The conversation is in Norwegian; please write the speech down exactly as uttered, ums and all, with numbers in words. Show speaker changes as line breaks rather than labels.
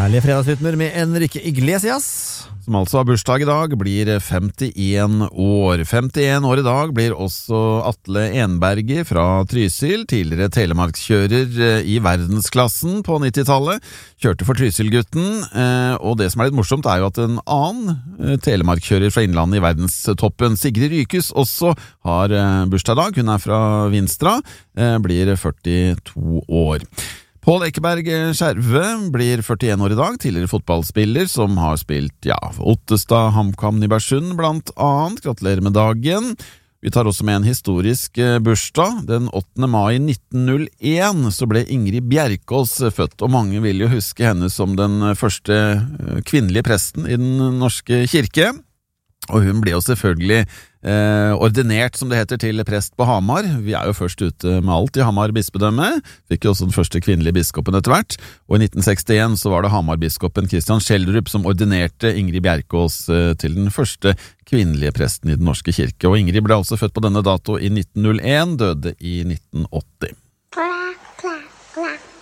Herlige fredagsrytmer med Enrique Iglesias, som altså har bursdag i dag, blir femtien år. femtien år i dag blir også Atle Enberger fra Trysil, tidligere telemarkskjører i verdensklassen på nittitallet. Kjørte for Trysilgutten, og det som er litt morsomt er jo at en annen telemarkskjører fra innlandet i verdenstoppen, Sigrid Rykus, også har bursdag i dag. Hun er fra Vinstra, blir førtito år. Pål Ekeberg Skjerve blir førtien år i dag, tidligere fotballspiller som har spilt, ja, Ottestad, HamKam, Nybergsund blant annet. Gratulerer med dagen. Vi tar også med en historisk bursdag. Den åttende mai nitten null en så ble Ingrid Bjerkås født, og mange vil jo huske henne som den første kvinnelige presten i den norske kirke. Og hun ble jo selvfølgelig eh, ordinert, som det heter, til prest på Hamar. Vi er jo først ute med alt i Hamar bispedømme. Fikk jo også den første kvinnelige biskopen etter hvert. Og i nitten sekstien så var det Hamar-biskopen Kristian Schjelderup som ordinerte Ingrid Bjerkås eh, til den første kvinnelige presten i den norske kirke. Og Ingrid ble altså født på denne dato i nitten null en, døde i nitten åtti. Kla, kla, kla.